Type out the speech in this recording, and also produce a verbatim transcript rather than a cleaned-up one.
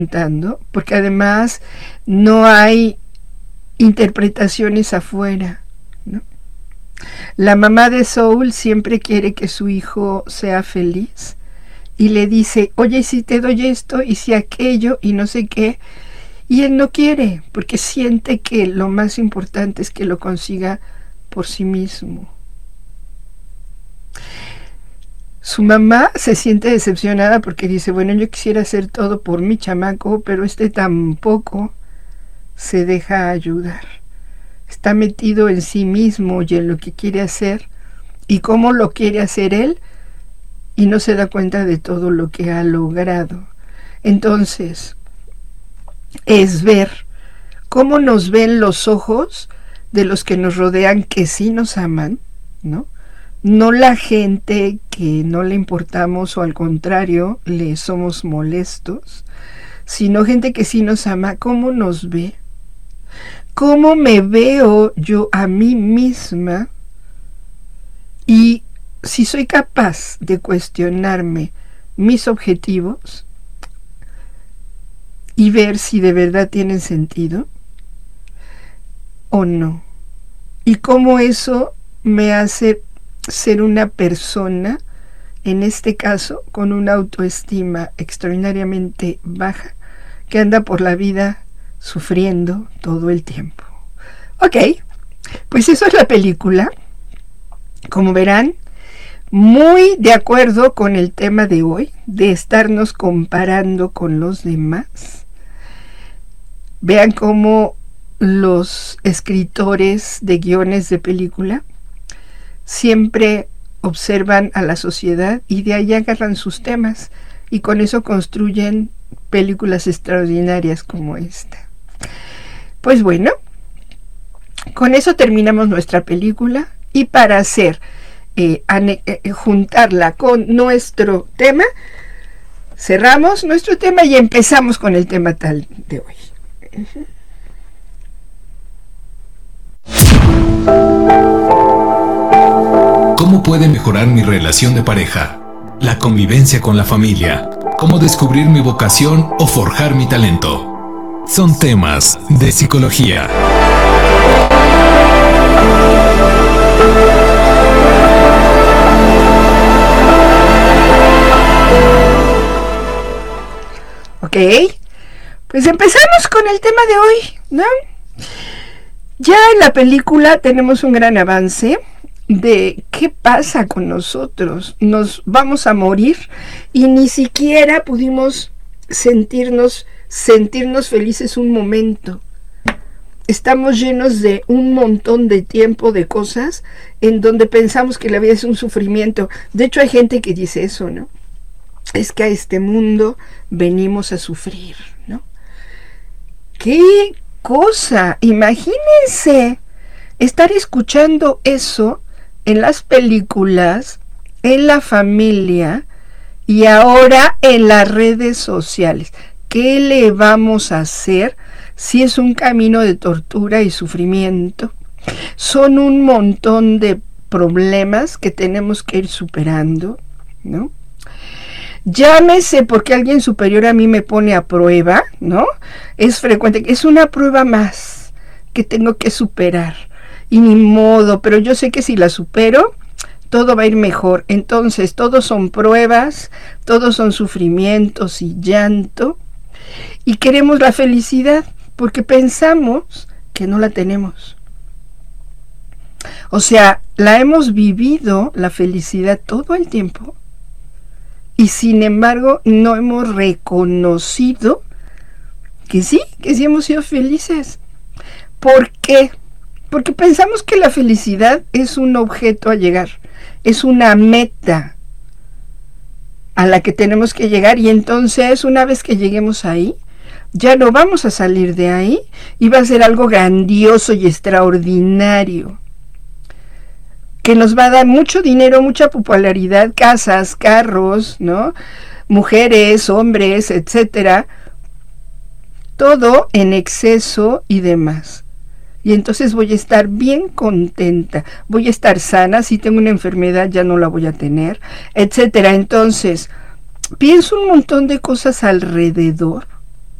contando, porque además no hay interpretaciones afuera, ¿no? La mamá de Saul siempre quiere que su hijo sea feliz y le dice, oye, si te doy esto y si aquello y no sé qué, y él no quiere porque siente que lo más importante es que lo consiga por sí mismo. Su mamá se siente decepcionada porque dice, bueno, yo quisiera hacer todo por mi chamaco, pero este tampoco se deja ayudar. Está metido en sí mismo y en lo que quiere hacer y cómo lo quiere hacer él y no se da cuenta de todo lo que ha logrado. Entonces, es ver cómo nos ven los ojos de los que nos rodean, que sí nos aman, ¿no? No la gente que no le importamos o al contrario le somos molestos, sino gente que sí nos ama. ¿Cómo nos ve? ¿Cómo me veo yo a mí misma? Y si soy capaz de cuestionarme mis objetivos y ver si de verdad tienen sentido o no. Y cómo eso me hace ser una persona, en este caso, con una autoestima extraordinariamente baja, que anda por la vida sufriendo todo el tiempo. Ok, pues eso es la película. Como verán, muy de acuerdo con el tema de hoy, de estarnos comparando con los demás. Vean cómo los escritores de guiones de película siempre observan a la sociedad y de ahí agarran sus temas y con eso construyen películas extraordinarias como esta. Pues bueno, con eso terminamos nuestra película y para hacer eh, ane- eh, juntarla con nuestro tema, cerramos nuestro tema y empezamos con el tema tal de hoy. Uh-huh. ¿Cómo puede mejorar mi relación de pareja? La convivencia con la familia. ¿Cómo descubrir mi vocación o forjar mi talento? Son temas de psicología. Ok, pues empezamos con el tema de hoy, ¿no? Ya en la película tenemos un gran avance de qué pasa con nosotros. Nos vamos a morir y ni siquiera pudimos sentirnos, sentirnos felices un momento. Estamos llenos de un montón de tiempo, de cosas, en donde pensamos que la vida es un sufrimiento. De hecho, hay gente que dice eso, ¿no? Es que a este mundo venimos a sufrir, ¿no? ¡Qué cosa! Imagínense estar escuchando eso en las películas, en la familia y ahora en las redes sociales. ¿Qué le vamos a hacer si es un camino de tortura y sufrimiento? Son un montón de problemas que tenemos que ir superando, ¿no? Llámese porque alguien superior a mí me pone a prueba, ¿no? Es frecuente, es una prueba más que tengo que superar. Y ni modo, pero yo sé que si la supero, todo va a ir mejor. Entonces, todos son pruebas, todos son sufrimientos y llanto. Y queremos la felicidad porque pensamos que no la tenemos. O sea, la hemos vivido, la felicidad, todo el tiempo. Y sin embargo, no hemos reconocido que sí, que sí hemos sido felices. ¿Por qué? Porque pensamos que la felicidad es un objeto a llegar, es una meta a la que tenemos que llegar y entonces una vez que lleguemos ahí, ya no vamos a salir de ahí y va a ser algo grandioso y extraordinario, que nos va a dar mucho dinero, mucha popularidad, casas, carros, ¿no? Mujeres, hombres, etcétera, todo en exceso y demás. Y entonces voy a estar bien contenta, voy a estar sana, si tengo una enfermedad ya no la voy a tener, etcétera. Entonces, pienso un montón de cosas alrededor